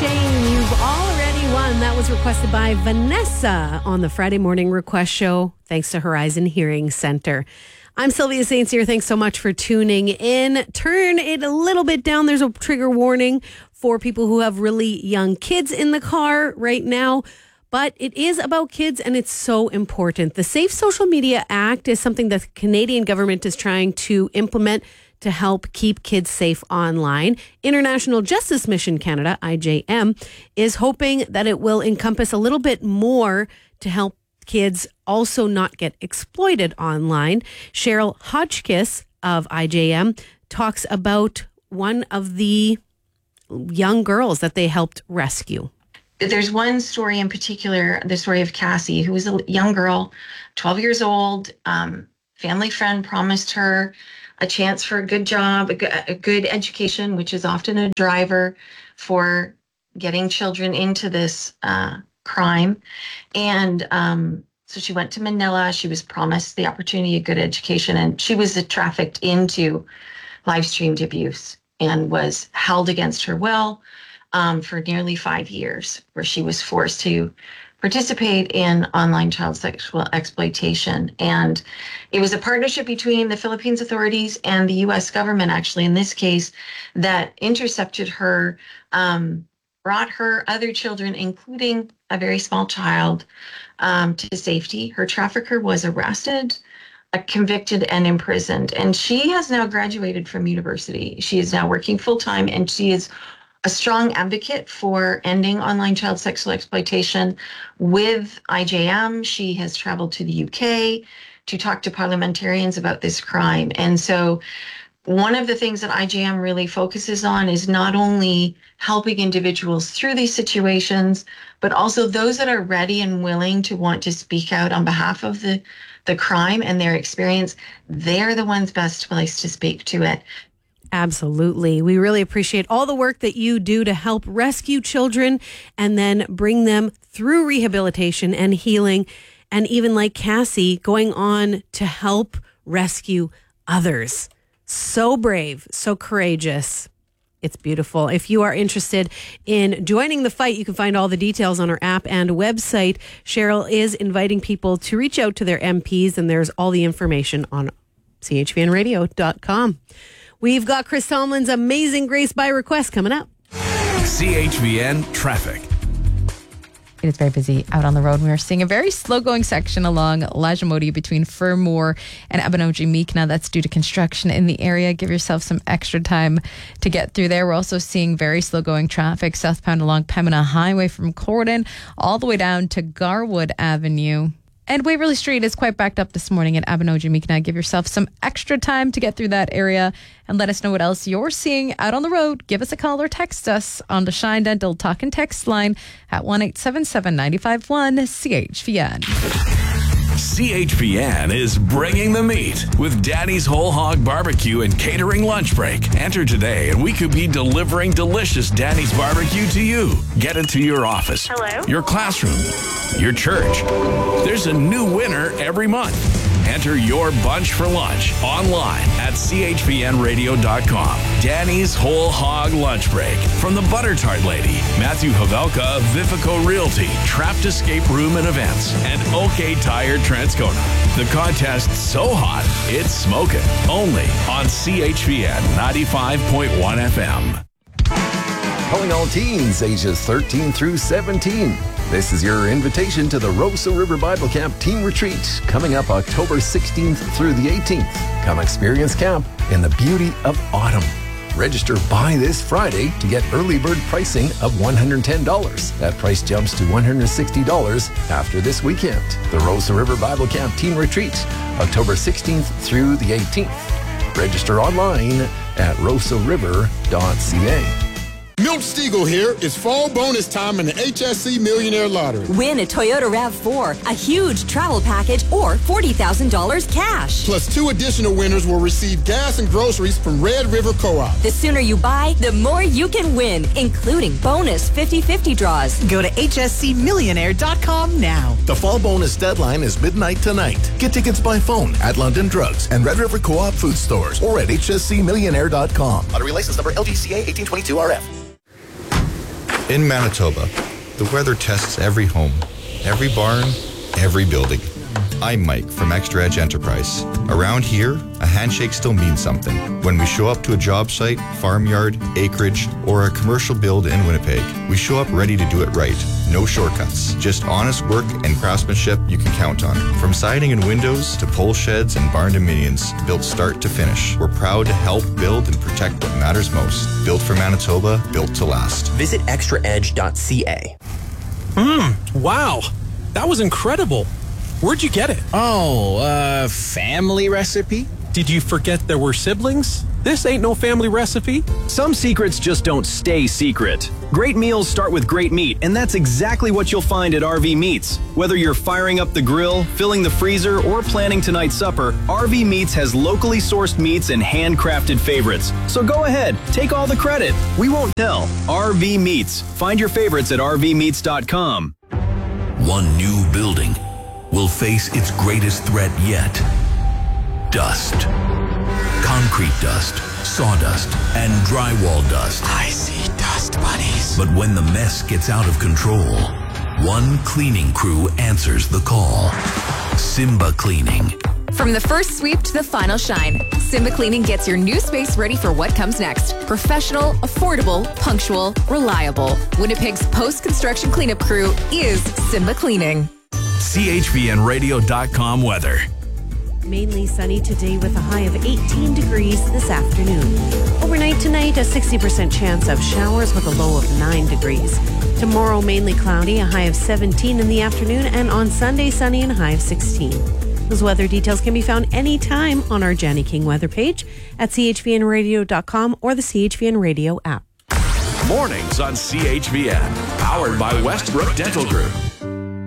Shane, you've already won. That was requested by Vanessa on the Friday Morning Request Show, thanks to Horizon Hearing Center. I'm Sylvia St. Cyr. Thanks so much for tuning in. Turn it a little bit down. There's a trigger warning for people who have really young kids in the car right now. But it is about kids, and it's so important. The Safe Social Media Act is something that the Canadian government is trying to implement to help keep kids safe online. International Justice Mission Canada, IJM, is hoping that it will encompass a little bit more to help kids also not get exploited online. Cheryl Hodgkiss of IJM talks about one of the young girls that they helped rescue. There's one story in particular, the story of Cassie, who was a young girl, 12 years old. Family friend promised her a chance for a good job, a good education, which is often a driver for getting children into this crime. And so she went to Manila. She was promised the opportunity, a good education, and she was trafficked into live-streamed abuse and was held against her will for nearly 5 years, where she was forced to participate in online child sexual exploitation. And it was a partnership between the Philippines authorities and the U.S. government, actually, in this case, that intercepted her, brought her other children, including a very small child, to safety. Her trafficker was arrested, convicted, and imprisoned. And she has now graduated from university. She is now working full-time, and she is a strong advocate for ending online child sexual exploitation with IJM. She has traveled to the UK to talk to parliamentarians about this crime. And so one of the things that IJM really focuses on is not only helping individuals through these situations, but also those that are ready and willing to want to speak out on behalf of the crime and their experience. They're the ones best placed to speak to it. Absolutely. We really appreciate all the work that you do to help rescue children and then bring them through rehabilitation and healing. And even like Cassie, going on to help rescue others. So brave, so courageous. It's beautiful. If you are interested in joining the fight, you can find all the details on our app and website. Cheryl is inviting people to reach out to their MPs, and there's all the information on chvnradio.com. We've got Chris Tomlin's Amazing Grace by Request coming up. CHVN Traffic. It is very busy out on the road. We are seeing a very slow-going section along Lajamodi between Fermor and Abanoji-Meekna. That's due to construction in the area. Give yourself some extra time to get through there. We're also seeing very slow-going traffic southbound along Pembina Highway from Corden all the way down to Garwood Avenue. And Waverly Street is quite backed up this morning at Abanoji-Meekna. Give yourself some extra time to get through that area and let us know what else you're seeing out on the road. Give us a call or text us on the Shine Dental Talk and Text line at 1-877-951-CHVN. CHVN is bringing the meat with Daddy's Whole Hog Barbecue and Catering Lunch Break. Enter today and we could be delivering delicious Daddy's Barbecue to you. Get it to your office, your classroom, your church. There's a new winner every month. Enter your bunch for lunch online at chvnradio.com. Danny's Whole Hog Lunch Break from the Butter Tart Lady, Matthew Havelka of Vifico Realty, Trapped Escape Room and Events, and OK Tire Transcona. The contest's so hot, it's smoking. Only on CHVN 95.1 FM. Calling all teens ages 13 through 17. This is your invitation to the Rosa River Bible Camp Teen Retreat coming up October 16th through the 18th. Come experience camp in the beauty of autumn. Register by this Friday to get early bird pricing of $110. That price jumps to $160 after this weekend. The Rosa River Bible Camp Teen Retreat, October 16th through the 18th. Register online at rosariver.ca. Milt Stiegel here. It's fall bonus time in the HSC Millionaire Lottery. Win a Toyota RAV4, a huge travel package, or $40,000 cash. Plus 2 additional winners will receive gas and groceries from Red River Co-op. The sooner you buy, the more you can win, including bonus 50-50 draws. Go to hscmillionaire.com now. The fall bonus deadline is midnight tonight. Get tickets by phone at London Drugs and Red River Co-op food stores or at hscmillionaire.com. Lottery license number LGCA 1822RF. In Manitoba, the weather tests every home, every barn, every building. I'm Mike from Extra Edge Enterprise. Around here, a handshake still means something. When we show up to a job site, farmyard, acreage, or a commercial build in Winnipeg, we show up ready to do it right. No shortcuts, just honest work and craftsmanship you can count on. From siding and windows to pole sheds and barn dominions, built start to finish. We're proud to help build and protect what matters most. Built for Manitoba, built to last. Visit extraedge.ca. Wow, that was incredible. Where'd you get it? Oh, family recipe? Did you forget there were siblings? This ain't no family recipe. Some secrets just don't stay secret. Great meals start with great meat, and that's exactly what you'll find at RV Meats. Whether you're firing up the grill, filling the freezer, or planning tonight's supper, RV Meats has locally sourced meats and handcrafted favorites. So go ahead, take all the credit. We won't tell. RV Meats. Find your favorites at rvmeats.com. One new building will face its greatest threat yet. Dust. Concrete dust, sawdust, and drywall dust. I see dust bunnies. But when the mess gets out of control, one cleaning crew answers the call. Simba Cleaning. From the first sweep to the final shine, Simba Cleaning gets your new space ready for what comes next. Professional, affordable, punctual, reliable. Winnipeg's post-construction cleanup crew is Simba Cleaning. CHVNradio.com weather. Mainly sunny today with a high of 18 degrees this afternoon. Overnight tonight, a 60% chance of showers with a low of 9 degrees. Tomorrow, mainly cloudy, a high of 17 in the afternoon, and on Sunday, sunny and a high of 16. Those weather details can be found anytime on our Janny King weather page at chvnradio.com or the CHVN Radio app. Mornings on CHVN, powered by Westbrook Dental Group.